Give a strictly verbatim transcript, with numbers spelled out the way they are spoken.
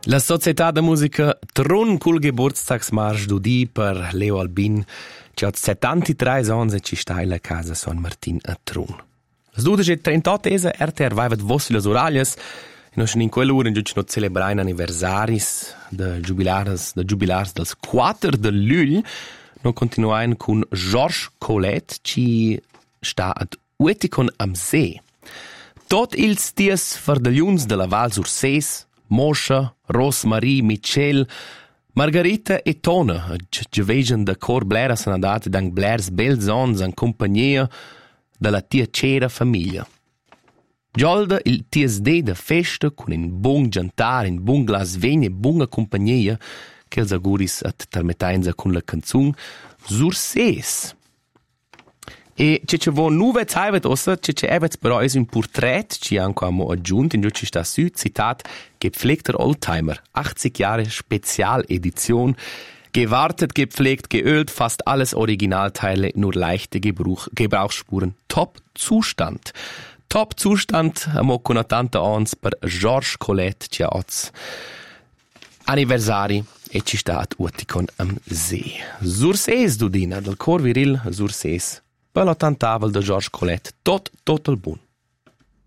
La Società de Musica Trun cul Geburtstagsmarsch du di per Leo Albin, che ha settantatré anni e ci sta in la casa San Martin a Trun. Las dudas e trentotto esa R T R vaivat vossi las oraglias, e noi in quell'ora in giudice no celebrai anniversaris de jubilars, de jubilars dels quattro de luglio, no continuain con Georges Collet, ci sta ad Ueticon am See. Tot ils dies fardagliuns de la Val sur Ses, Moscia, Rosmarie, Michel, Margarita e Tona, che vegan da cor blera sono andate dan blers bels ons in compagnia della tia cera famiglia. Giolda il ties de da festa con un buon giantar, un buon glas vegna e buona compagnia che els auguris at termetainza con la canzun sur Ses. E c'è c'è vo nuove zaivet ossa, c'è c'è evet però es un portrait, ci anche amo aggiunto, in giù ci sta su, citat, gepflegter Oldtimer, achtzig Jahre Spezialedition, gewartet, gepflegt, geölt, fast alles Originalteile, nur leichte Gebrauch, Gebrauchsspuren, Top-Zustand. Top-Zustand, amo con tanta ons per Georges Collet, ci ha oz anniversari, e ci sta at Ueticon am See. Sur Ses, du dina, del cor viril, sur Ses. Per l'ottantavel de Georges Collet, tot, tot el bun.